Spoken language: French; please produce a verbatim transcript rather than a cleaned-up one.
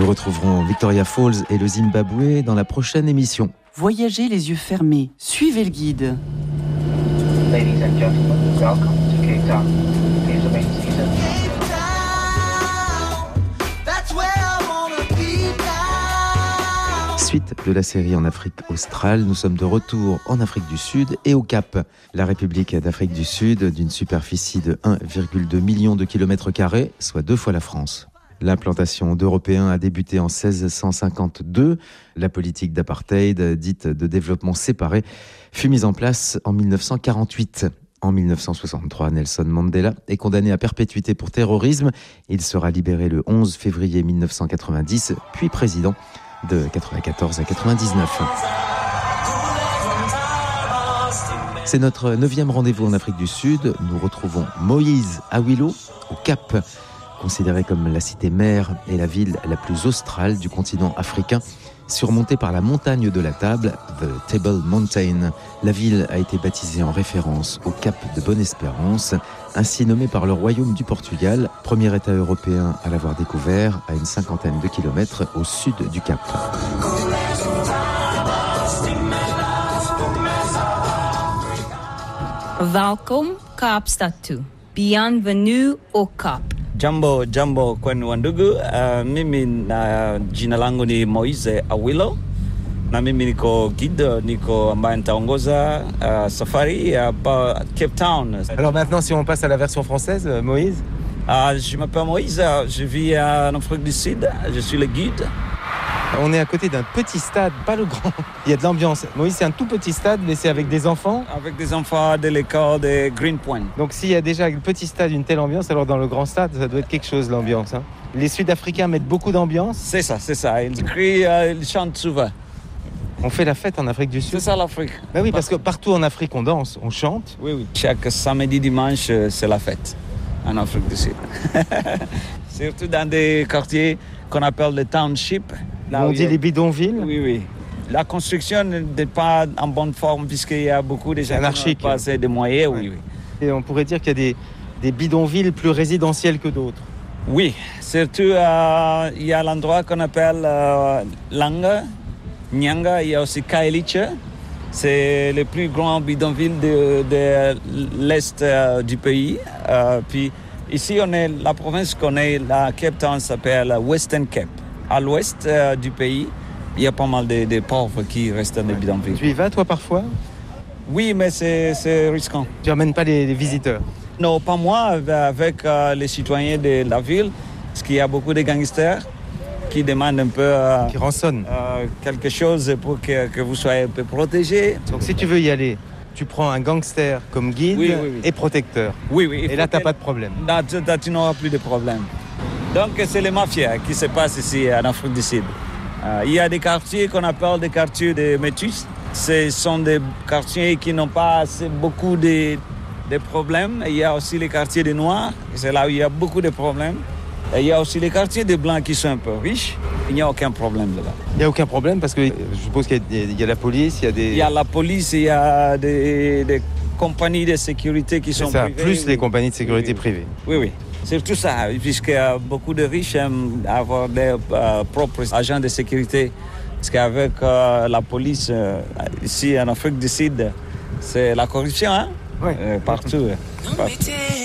Nous retrouverons Victoria Falls et le Zimbabwe dans la prochaine émission. Voyagez les yeux fermés, suivez le guide. Ladies and gentlemen, welcome to Cape Town. Please remain seated. Suite de la série en Afrique australe, nous sommes de retour en Afrique du Sud et au Cap. La République d'Afrique du Sud, d'une superficie de un virgule deux million de kilomètres carrés, soit deux fois la France. L'implantation d'Européens a débuté en seize cent cinquante-deux. La politique d'apartheid, dite de développement séparé, fut mise en place en mille neuf cent quarante-huit. En mille neuf cent soixante-trois, Nelson Mandela est condamné à perpétuité pour terrorisme. Il sera libéré le onze février mille neuf cent quatre-vingt-dix, puis président de quatre-vingt-quatorze à quatre-vingt-dix-neuf. C'est notre neuvième rendez-vous en Afrique du Sud. Nous retrouvons Moïse Awilo au Cap, considéré comme la cité-mère et la ville la plus australe du continent africain, surmontée par la montagne de la table, The Table Mountain. La ville a été baptisée en référence au Cap de Bonne-Espérance, ainsi nommé par le Royaume du Portugal, premier État européen à l'avoir découvert, à une cinquantaine de kilomètres au sud du Cap. Welkom Kaapstad toe. Bienvenue au Cap. Jambo, jambo kwenu wandugu. Uh, mimi na jina langu ni Moise Awilo na mimi niko guide, niko ambaye nitaongoza uh, safari hapa Cape Town. Alors maintenant, si on passe à la version française, Moïse. Uh, je m'appelle Moïse, je vis en Afrique du Sud, je suis le guide. On est à côté d'un petit stade, pas le grand. Il y a de l'ambiance. Moïse, c'est un tout petit stade, mais c'est avec des enfants. Avec des enfants de l'école de Greenpoint. Donc s'il y a déjà le petit stade une telle ambiance, alors dans le grand stade, ça doit être quelque chose, l'ambiance. Hein. Les Sud-Africains mettent beaucoup d'ambiance. C'est ça, c'est ça. Ils crient, euh, ils chantent souvent. On fait la fête en Afrique du Sud. C'est ça l'Afrique. Ben oui, parce que partout en Afrique, on danse, on chante. Oui, oui. Chaque samedi, dimanche, c'est la fête en Afrique du Sud. Surtout dans des quartiers qu'on appelle les townships. On dit les bidonvilles. Oui, oui. La construction n'est pas en bonne forme puisqu'il y a beaucoup de gens qui n'ont pas assez de moyens. Oui, oui. Et on pourrait dire qu'il y a des, des bidonvilles plus résidentielles que d'autres. Oui, surtout euh, il y a l'endroit qu'on appelle euh, Langa, Nyanga, il y a aussi Kailicha. C'est le plus grand bidonville de, de l'est euh, du pays. Euh, puis ici, on est la province qu'on est, la Cape Town s'appelle Western Cape. À l'ouest euh, du pays, il y a pas mal de, de pauvres qui restent dans les bidonvilles. Tu y vas, toi, parfois? Oui, mais c'est, c'est risquant. Tu n'emmènes pas les, les visiteurs? Non, pas moi, avec euh, les citoyens de la ville, parce qu'il y a beaucoup de gangsters qui demandent un peu... Euh, qui rançonnent. Euh, quelque chose pour que, que vous soyez un peu protégés. Donc si tu veux y aller, tu prends un gangster comme guide oui, oui, oui. et protecteur. Oui, oui. Et là, tu n'as pas de problème. Là, tu, tu n'auras plus de problème. Donc, c'est les mafias qui se passent ici en Afrique du Sud. Euh, il y a des quartiers qu'on appelle des quartiers de métis. Ce sont des quartiers qui n'ont pas assez, beaucoup de, de problèmes. Il y a aussi les quartiers des Noirs, c'est là où il y a beaucoup de problèmes. Et il y a aussi les quartiers des Blancs qui sont un peu riches. Il n'y a aucun problème là-bas. Il n'y a aucun problème parce que je suppose qu'il y a, il y a la police, il y a des... Il y a la police, il y a des, des compagnies de sécurité qui c'est sont ça, privées. Plus les compagnies de sécurité oui, oui. privées. Oui, oui. C'est tout ça, puisque beaucoup de riches aiment avoir leurs euh, propres agents de sécurité. Parce qu'avec euh, la police, euh, ici en Afrique du Sud, c'est la corruption, hein? Ouais. Euh, partout. partout.